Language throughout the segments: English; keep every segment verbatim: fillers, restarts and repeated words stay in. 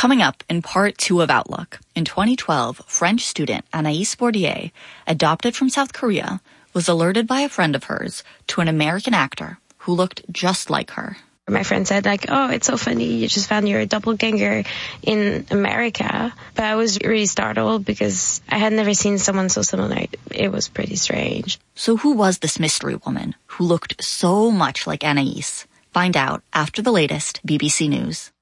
Coming up in part two of Outlook, in twenty twelve, French student Anaïs Bordier, adopted from South Korea, was alerted by a friend of hers to an American actor who looked just like her. My friend said, like, oh, it's so funny, you just found your doppelganger in America. But I was really startled because I had never seen someone so similar. It was pretty strange. So who was this mystery woman who looked so much like Anaïs? Find out after the latest B B C News.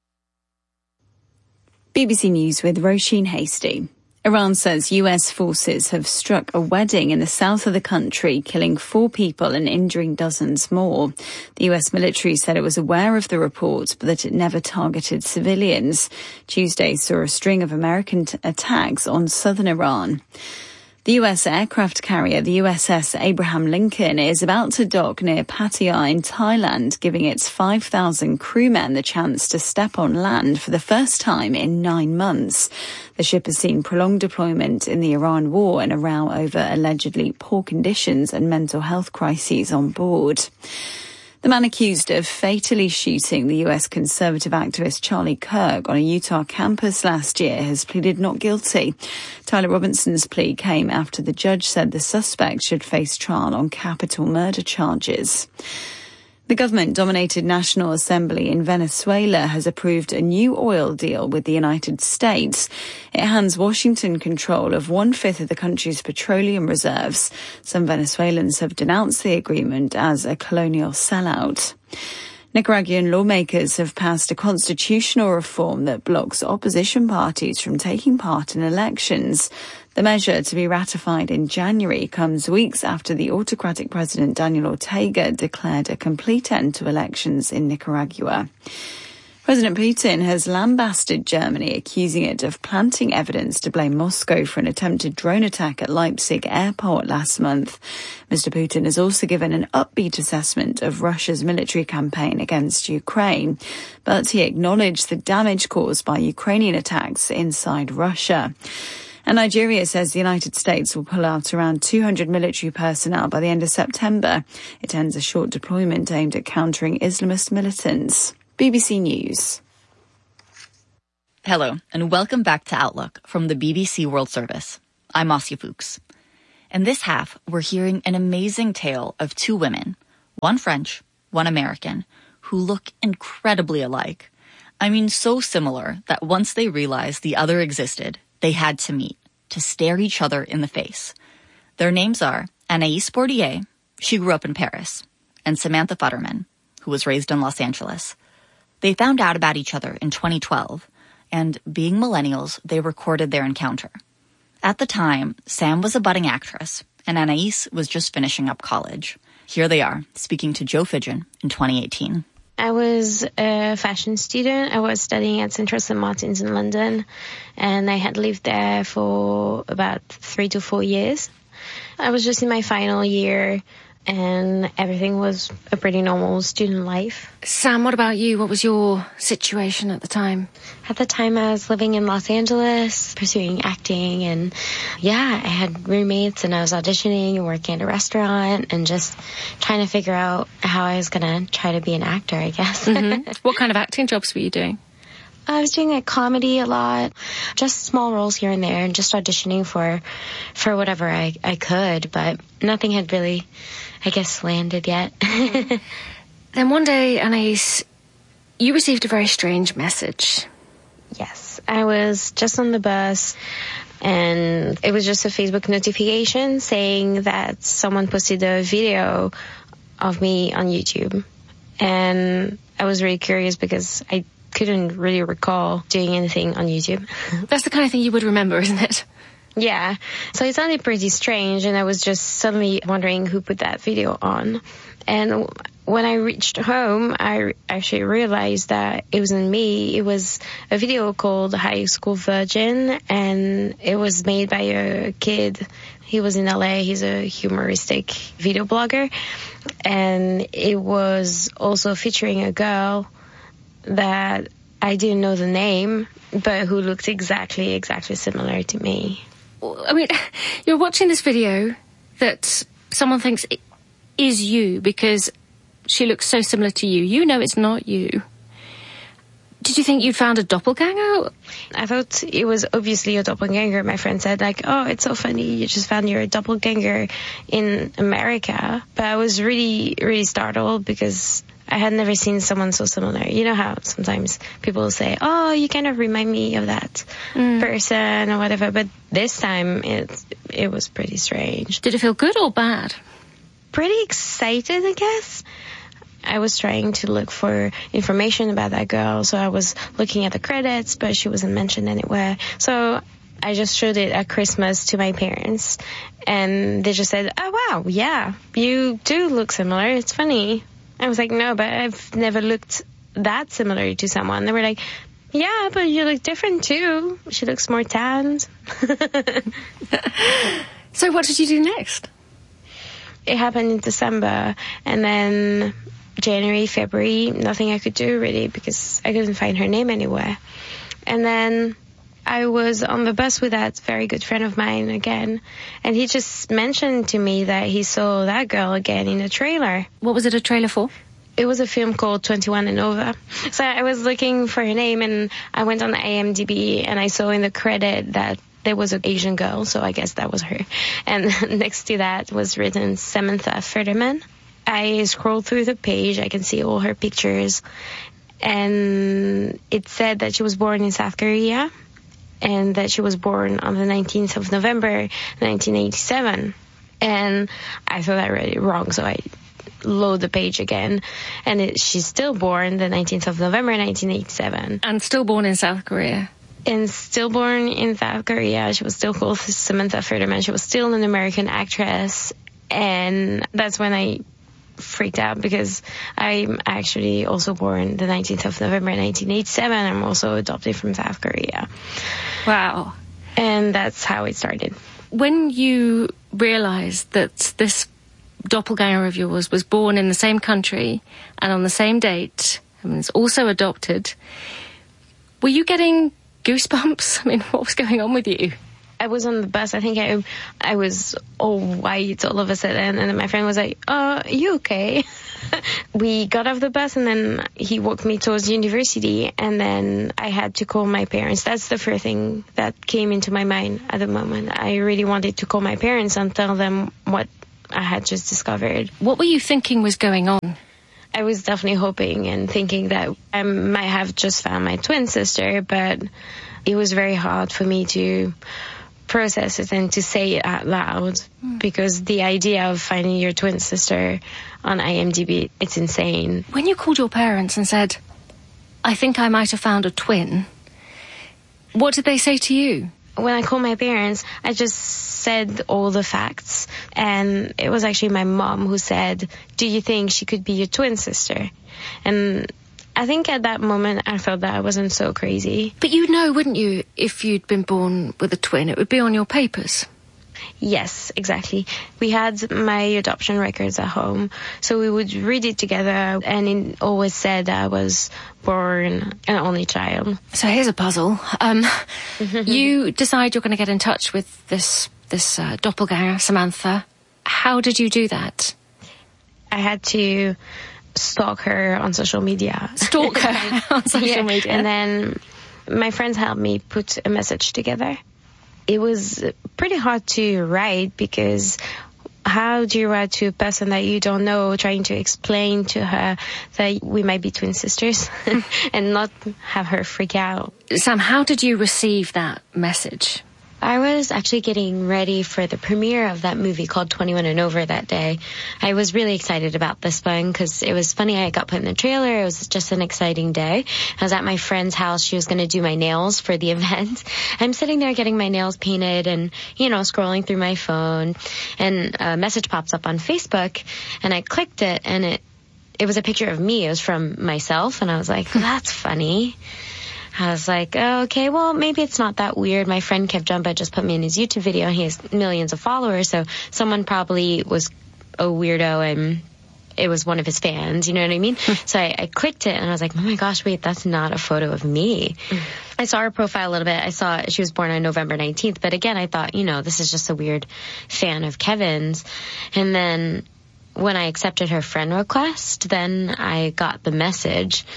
B B C News with Roisin Hasty. Iran says U S forces have struck a wedding in the south of the country, killing four people and injuring dozens more. The U S military said it was aware of the report, but that it never targeted civilians. Tuesday saw a string of American t- attacks on southern Iran. The U S aircraft carrier, the U S S Abraham Lincoln, is about to dock near Pattaya in Thailand, giving its five thousand crewmen the chance to step on land for the first time in nine months. The ship has seen prolonged deployment in the Iran war and a row over allegedly poor conditions and mental health crises on board. The man accused of fatally shooting the U S conservative activist Charlie Kirk on a Utah campus last year has pleaded not guilty. Tyler Robinson's plea came after the judge said the suspect should face trial on capital murder charges. The government-dominated National Assembly in Venezuela has approved a new oil deal with the United States. It hands Washington control of one-fifth of the country's petroleum reserves. Some Venezuelans have denounced the agreement as a colonial sellout. Nicaraguan lawmakers have passed a constitutional reform that blocks opposition parties from taking part in elections. The measure, to be ratified in January, comes weeks after the autocratic president Daniel Ortega declared a complete end to elections in Nicaragua. President Putin has lambasted Germany, accusing it of planting evidence to blame Moscow for an attempted drone attack at Leipzig airport last month. Mister Putin has also given an upbeat assessment of Russia's military campaign against Ukraine, but he acknowledged the damage caused by Ukrainian attacks inside Russia. And Nigeria says the United States will pull out around two hundred military personnel by the end of September. It ends a short deployment aimed at countering Islamist militants. B B C News. Hello, and welcome back to Outlook from the B B C World Service. I'm Asya Fuchs. In this half, we're hearing an amazing tale of two women, one French, one American, who look incredibly alike. I mean, so similar that once they realized the other existed, they had to meet, to stare each other in the face. Their names are Anaïs Bordier, she grew up in Paris, and Samantha Futterman, who was raised in Los Angeles. They found out about each other in twenty twelve, and being millennials, they recorded their encounter. At the time, Sam was a budding actress, and Anaïs was just finishing up college. Here they are, speaking to Joe Fidgen in twenty eighteen. I was a fashion student. I was studying at Central Saint Martin's in London, and I had lived there for about three to four years. I was just in my final year, and everything was a pretty normal student life. Sam, what about you? What was your situation at the time? At the time, I was living in Los Angeles, pursuing acting, and yeah, I had roommates, and I was auditioning and working at a restaurant, and just trying to figure out how I was going to try to be an actor, I guess. Mm-hmm. What kind of acting jobs were you doing? I was doing a comedy a lot, just small roles here and there, and just auditioning for for whatever I, I could, but nothing had really, I guess, landed yet. Then one day, Anaïs, you received a very strange message. Yes, I was just on the bus, and it was just a Facebook notification saying that someone posted a video of me on YouTube. And I was really curious because I couldn't really recall doing anything on YouTube. That's the kind of thing you would remember, isn't it? Yeah. So it sounded pretty strange, and I was just suddenly wondering who put that video on. And when I reached home, I actually realized that it wasn't me. It was a video called High School Virgin, and it was made by a kid. He was in L A. He's a humoristic video blogger. And it was also featuring a girl that I didn't know the name, but who looked exactly, exactly similar to me. I mean, you're watching this video that someone thinks is you because she looks so similar to you. You know it's not you. Did you think you'd found a doppelganger? I thought it was obviously a doppelganger. My friend said, like, oh, it's so funny, you just found your doppelganger in America. But I was really, really startled because I had never seen someone so similar. You know how sometimes people say, oh, you kind of remind me of that mm. person or whatever. But this time, it, it was pretty strange. Did it feel good or bad? Pretty excited, I guess. I was trying to look for information about that girl, so I was looking at the credits, but she wasn't mentioned anywhere. So I just showed it at Christmas to my parents, and they just said, oh, wow, yeah, you do look similar. It's funny. I was like, no, but I've never looked that similar to someone. They were like, yeah, but you look different, too. She looks more tanned. So what did you do next? It happened in December, and then January, February, nothing I could do really because I couldn't find her name anywhere. And then I was on the bus with that very good friend of mine again, and he just mentioned to me that he saw that girl again in a trailer. What was it a trailer for? It was a film called twenty-one and over. So I was looking for her name, and I went on I M D B, and I saw in the credit that there was an Asian girl, so I guess that was her. And next to that was written Samantha Federman. I scrolled through the page, I can see all her pictures, and it said that she was born in South Korea and that she was born on the nineteenth of November, nineteen eighty-seven. And I thought I read it wrong, so I load the page again, and it, she's still born the nineteenth of November, nineteen eighty-seven. And still born in South Korea. And still born in South Korea. She was still called Samantha Federman. She was still an American actress. And that's when I freaked out, because I'm actually also born the nineteenth of November, nineteen eighty-seven. I'm also adopted from South Korea. Wow. And that's how it started. When you realized that this doppelganger of yours was born in the same country and on the same date, and was also adopted, were you getting goosebumps? I mean, what was going on with you? I was on the bus. I think I I was all white all of a sudden, and then my friend was like, "Oh, you okay?" We got off the bus, and then he walked me towards the university, and then I had to call my parents. That's the first thing that came into my mind at the moment. I really wanted to call my parents and tell them what I had just discovered. What were you thinking was going on? I was definitely hoping and thinking that I might have just found my twin sister, but it was very hard for me to process it and to say it out loud, mm. because the idea of finding your twin sister on I M D B, it's insane. When you called your parents and said, I think I might have found a twin, what did they say to you? When I called my parents, I just said all the facts, and it was actually my mom who said, do you think she could be your twin sister? And I think at that moment I felt that I wasn't so crazy. But you'd know, wouldn't you, if you'd been born with a twin? It would be on your papers. Yes, exactly. We had my adoption records at home, so we would read it together, and it always said I was born an only child. So here's a puzzle. Um, you decide you're going to get in touch with this this uh, doppelganger, Samantha. How did you do that? I had to stalk her on social media. Stalk her on social yeah. media. And then my friends helped me put a message together. It was pretty hard to write, because how do you write to a person that you don't know, trying to explain to her that we might be twin sisters and not have her freak out? Sam, how did you receive that message? I was actually getting ready for the premiere of that movie called twenty-one and over that day. I was really excited about this one because it was funny. I got put in the trailer. It was just an exciting day. I was at my friend's house. She was going to do my nails for the event. I'm sitting there getting my nails painted and, you know, scrolling through my phone, and a message pops up on Facebook, and I clicked it, and it, it was a picture of me. It was from myself, and I was like, that's funny. I was like, oh, okay, well, maybe it's not that weird. My friend Kev Jumba just put me in his YouTube video, and he has millions of followers, so someone probably was a weirdo and it was one of his fans, you know what I mean? So I, I clicked it, and I was like, oh my gosh, wait, that's not a photo of me. I saw her profile a little bit. I saw she was born on November nineteenth, but again, I thought, you know, this is just a weird fan of Kevin's. And then when I accepted her friend request, then I got the message.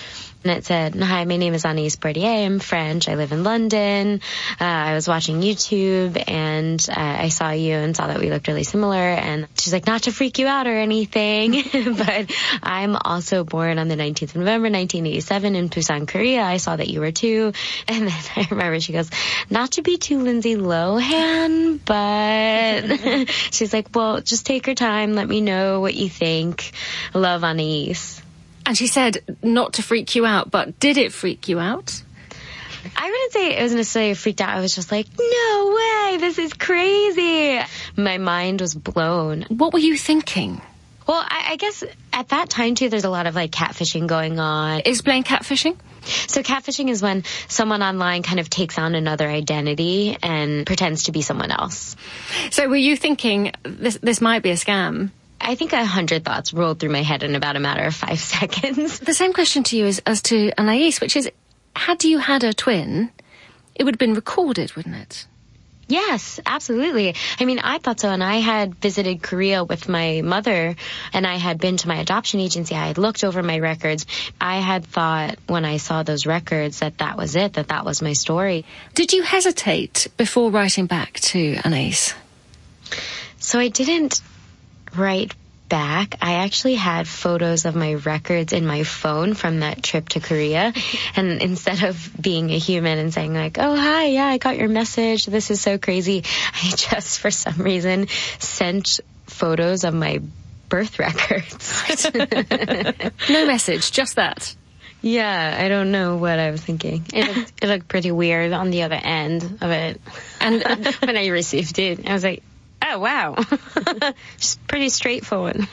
And it said, "Hi, my name is Anaïs Bordier. I'm French. I live in London. Uh, I was watching YouTube and uh, I saw you and saw that we looked really similar." And she's like, "Not to freak you out or anything, but I'm also born on the nineteenth of November, nineteen eighty-seven in Busan, Korea. I saw that you were too." And then I remember she goes, "Not to be too Lindsay Lohan, but..." She's like, "Well, just take your time. Let me know what you think. Love, Anaïs." And she said not to freak you out, but did it freak you out? I wouldn't say it was necessarily freaked out. I was just like, no way, this is crazy. My mind was blown. What were you thinking? Well, I, I guess at that time, too, there's a lot of, like, catfishing going on. Explain catfishing. So catfishing is when someone online kind of takes on another identity and pretends to be someone else. So were you thinking, this, this might be a scam? I think a hundred thoughts rolled through my head in about a matter of five seconds. The same question to you as, as to Anaïs, which is, had you had a twin, it would have been recorded, wouldn't it? Yes, absolutely. I mean, I thought so, and I had visited Korea with my mother, and I had been to my adoption agency. I had looked over my records. I had thought when I saw those records that that was it, that that was my story. Did you hesitate before writing back to Anaïs? So I didn't write back. I actually had photos of my records in my phone from that trip to Korea. And instead of being a human and saying like, "Oh, hi, yeah, I got your message. This is so crazy," I just, for some reason, sent photos of my birth records. No message, just that. Yeah, I don't know what I was thinking. It looked, it looked pretty weird on the other end of it. And when I received it, I was like, oh, wow. Just pretty straightforward.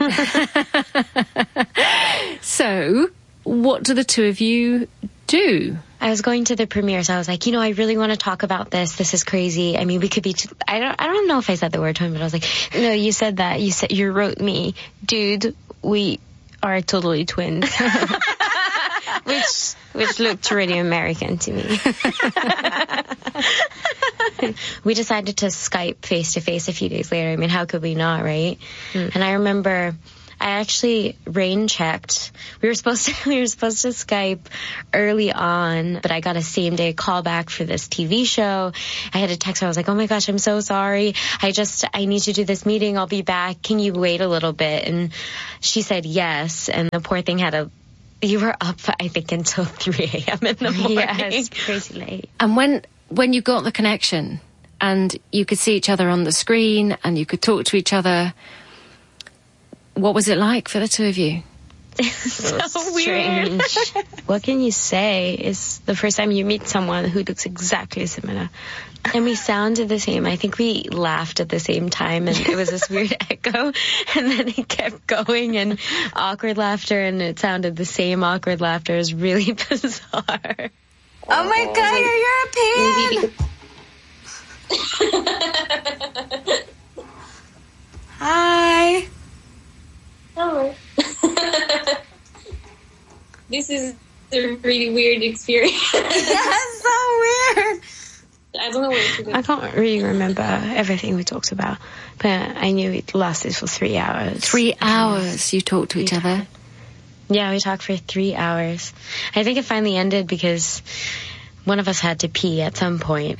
So, what do the two of you do? I was going to the premiere, so I was like, you know, I really want to talk about this. This is crazy. I mean, we could be... T- I don't I don't know if I said the word twin, but I was like... No, you said that. You said you wrote me, "Dude, we are totally twins." which which looked really American to me. We decided to Skype face-to-face a few days later. I mean, how could we not, right? Mm. And I remember I actually rain-checked. We were supposed to we were supposed to Skype early on, but I got a same-day callback for this T V show. I had a text her. I was like, "Oh, my gosh, I'm so sorry. I just, I need to do this meeting. I'll be back. Can you wait a little bit?" And she said yes, and the poor thing had a... You were up, I think, until three a.m. in the morning. Yeah, it's crazy late. And when... When you got the connection and you could see each other on the screen and you could talk to each other, what was it like for the two of you? So strange. What can you say? It's the first time you meet someone who looks exactly similar. And we sounded the same. I think we laughed at the same time, and it was this weird echo. And then it kept going, and awkward laughter, and it sounded the same awkward laughter. It was really bizarre. Oh my God, you're European! Hi! Hello. This is a really weird experience. That's so weird! I don't know what to do. I can't really remember everything we talked about, but I knew it lasted for three hours. Three hours you talked to each other? Yeah, we talked for three hours. I think it finally ended because one of us had to pee at some point.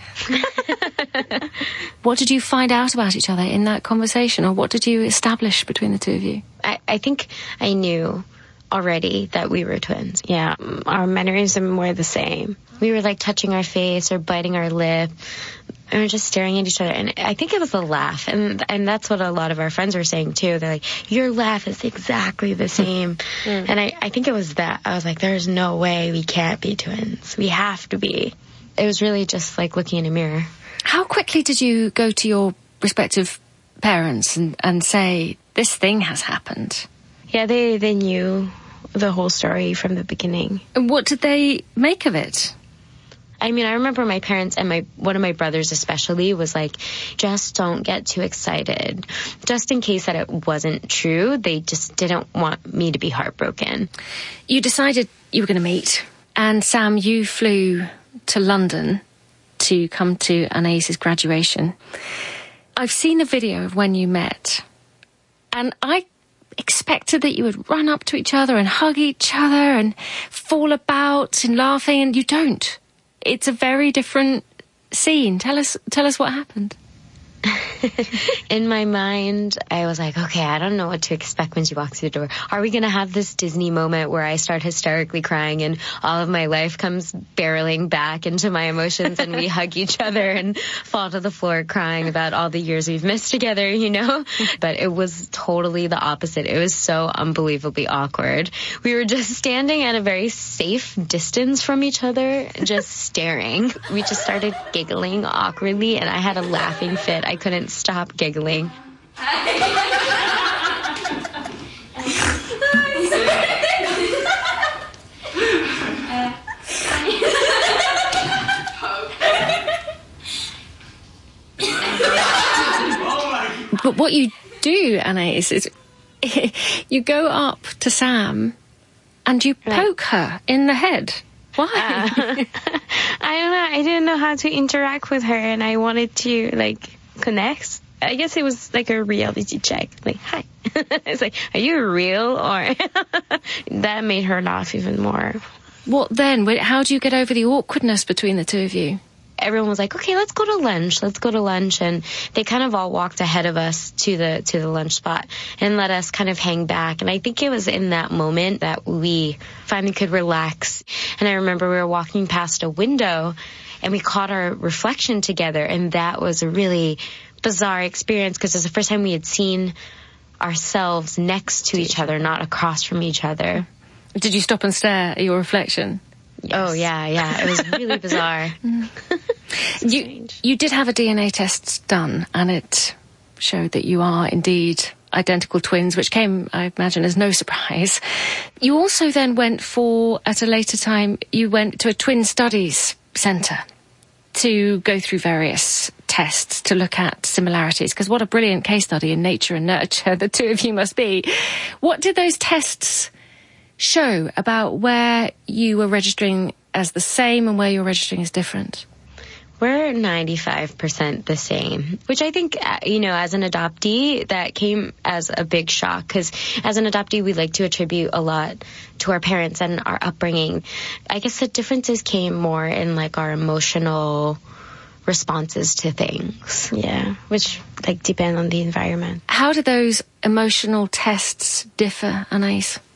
What did you find out about each other in that conversation, or what did you establish between the two of you? I, I think I knew already that we were twins. Yeah, our mannerisms were the same. We were like touching our face or biting our lip. And we were just staring at each other. And I think it was a laugh. And and that's what a lot of our friends were saying, too. They're like, your laugh is exactly the same. Mm. And I, I think it was that. I was like, there's no way we can't be twins. We have to be. It was really just like looking in a mirror. How quickly did you go to your respective parents and, and say, this thing has happened? Yeah, they, they knew the whole story from the beginning. And what did they make of it? I mean, I remember my parents and my one of my brothers especially was like, just don't get too excited. Just in case that it wasn't true, they just didn't want me to be heartbroken. You decided you were going to meet, and Sam, you flew to London to come to Anaïs's graduation. I've seen a video of when you met, and I expected that you would run up to each other and hug each other and fall about and laughing, and you don't. It's a very different scene. Tell us, tell us what happened. In my mind, I was like, okay, I don't know what to expect when she walks through the door. Are we going to have this Disney moment where I start hysterically crying and all of my life comes barreling back into my emotions and we hug each other and fall to the floor crying about all the years we've missed together, you know? But it was totally the opposite. It was so unbelievably awkward. We were just standing at a very safe distance from each other, just staring. We just started giggling awkwardly and I had a laughing fit. I couldn't stop giggling. But what you do, Anais, is you go up to Sam and you poke her in the head. Why? Uh, I don't know. I didn't know how to interact with her, and I wanted to, like, connect. I guess it was like a reality check. Like, hi. It's like, are you real? Or that made her laugh even more. What then? How do you get over the awkwardness between the two of you? Everyone was like, okay, let's go to lunch. Let's go to lunch. And they kind of all walked ahead of us to the to the lunch spot and let us kind of hang back. And I think it was in that moment that we finally could relax. And I remember we were walking past a window and we caught our reflection together. And that was a really bizarre experience because it was the first time we had seen ourselves next to each other, not across from each other. Did you stop and stare at your reflection? Yes. Oh, yeah, yeah. It was really bizarre. you, you did have a D N A test done, and it showed that you are indeed identical twins, which came, I imagine, as no surprise. You also then went for, at a later time, you went to a twin studies centre to go through various tests to look at similarities, because what a brilliant case study in nature and nurture the two of you must be. What did those tests show about where you were registering as the same and where you're registering as different? We're ninety-five percent the same, which I think, you know, as an adoptee, that came as a big shock, because as an adoptee, we like to attribute a lot to our parents and our upbringing. I guess the differences came more in, like, our emotional responses to things. Yeah, which, like, depend on the environment. How do those emotional tests differ, Anais?